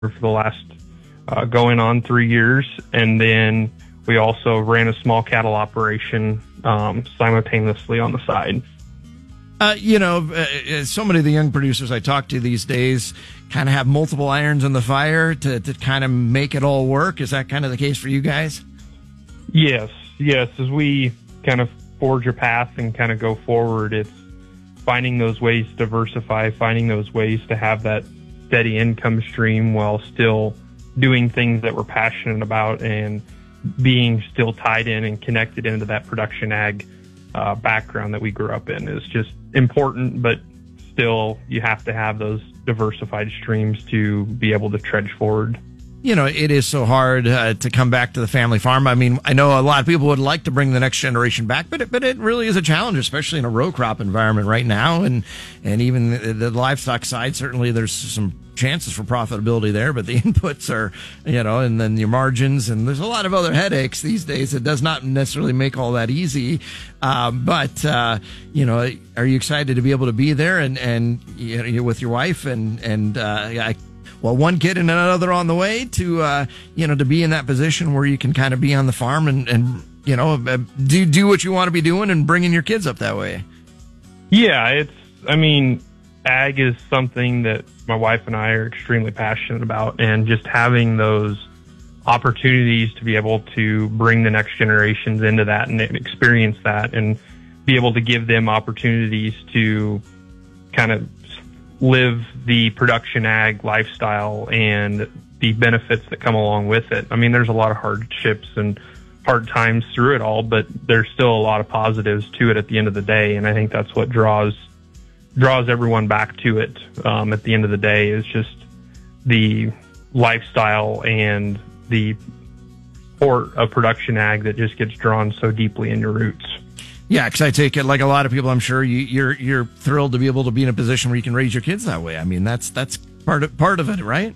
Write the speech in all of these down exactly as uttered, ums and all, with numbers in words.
for the last uh, going on three years. And then we also ran a small cattle operation um, simultaneously on the side. Uh, you know, uh, so many of the young producers I talk to these days kind of have multiple irons in the fire to, to kind of make it all work. Is that kind of the case for you guys? Yes, yes. As we kind of forge a path and kind of go forward, it's finding those ways to diversify, finding those ways to have that steady income stream while still doing things that we're passionate about and being still tied in and connected into that production ag uh, background that we grew up in is just important, but still you have to have those diversified streams to be able to trudge forward. You know, it is so hard uh, to come back to the family farm. I mean, I know a lot of people would like to bring the next generation back, but it, but it really is a challenge, especially in a row crop environment right now. And, and even the, the livestock side, certainly there's some chances for profitability there, but the inputs are, you know, and then your margins, and there's a lot of other headaches these days. It does not necessarily make all that easy. Um, but, uh, you know, are you excited to be able to be there and, and you know, you're with your wife and, and, uh, I, well, one kid and another on the way to, uh, you know, to be in that position where you can kind of be on the farm and, and you know, do, do what you want to be doing and bringing your kids up that way? Yeah, it's, I mean, ag is something that my wife and I are extremely passionate about, and just having those opportunities to be able to bring the next generations into that and experience that and be able to give them opportunities to kind of live the production ag lifestyle and the benefits that come along with it. I mean, there's a lot of hardships and hard times through it all, but there's still a lot of positives to it at the end of the day. And I think that's what draws draws everyone back to it um, at the end of the day, is just the lifestyle and the port of production ag that just gets drawn so deeply in your roots. Yeah, because I take it, like a lot of people, I'm sure you, you're you're thrilled to be able to be in a position where you can raise your kids that way. I mean, that's that's part of part of it, right?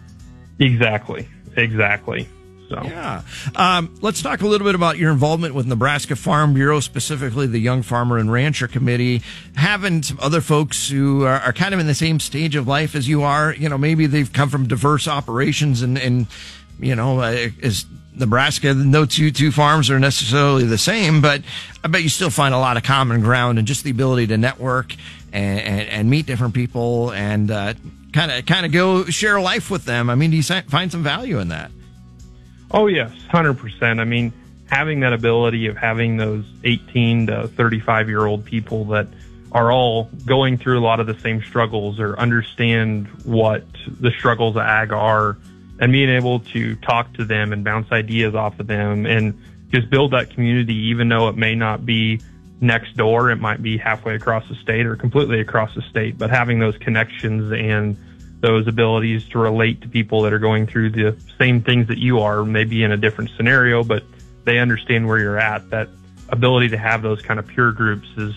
Exactly, exactly. So yeah, um, let's talk a little bit about your involvement with Nebraska Farm Bureau, specifically the Young Farmer and Rancher Committee. Having some other folks who are, are kind of in the same stage of life as you are, you know, maybe they've come from diverse operations, and and you know, uh, is Nebraska, no two two farms are necessarily the same, but I bet you still find a lot of common ground and just the ability to network and, and, and meet different people and kind of kind of go share life with them. I mean, do you find some value in that? Oh, yes, one hundred percent. I mean, having that ability of having those eighteen to thirty-five-year-old people that are all going through a lot of the same struggles or understand what the struggles of ag are, and being able to talk to them and bounce ideas off of them and just build that community, even though it may not be next door, it might be halfway across the state or completely across the state, but having those connections and those abilities to relate to people that are going through the same things that you are, maybe in a different scenario, but they understand where you're at. That ability to have those kind of peer groups is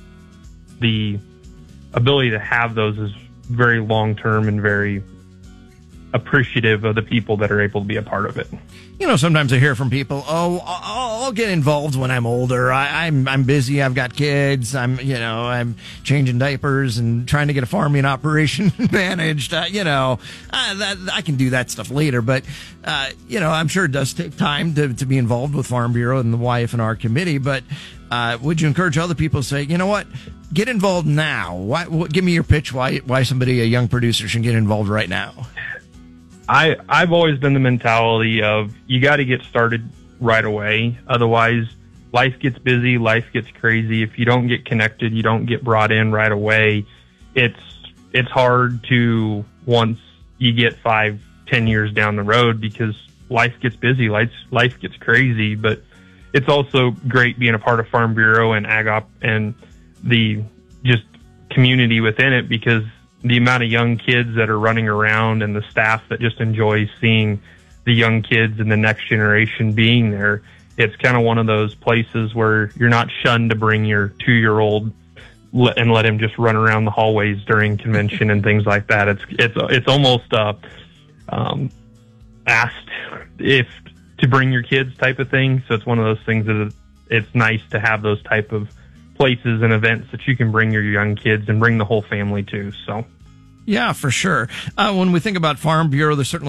the ability to have those is very long-term and very appreciative of the people that are able to be a part of it. You know, sometimes I hear from people, oh, I'll, I'll get involved when I'm older. I, I'm I'm busy. I've got kids. I'm, you know, I'm changing diapers and trying to get a farming operation managed. Uh, you know, uh, that, I can do that stuff later. But, uh, you know, I'm sure it does take time to, to be involved with Farm Bureau and the Y F and R committee. But uh, would you encourage other people to say, you know what, get involved now? Why, what, give me your pitch why why somebody, a young producer, should get involved right now. I, I've always been the mentality of you got to get started right away. Otherwise, life gets busy, life gets crazy. If you don't get connected, you don't get brought in right away. It's it's hard to once you get five, ten years down the road because life gets busy, life life gets crazy. But it's also great being a part of Farm Bureau and Ag Op and the just community within it, because the amount of young kids that are running around and the staff that just enjoys seeing the young kids and the next generation being there. It's kind of one of those places where you're not shunned to bring your two-year-old and let him just run around the hallways during convention and things like that. It's it's it's almost uh, um, asked if to bring your kids type of thing. So it's one of those things that it's nice to have those type of places and events that you can bring your young kids and bring the whole family to. So Yeah, for sure. Uh, when we think about Farm Bureau, there's certainly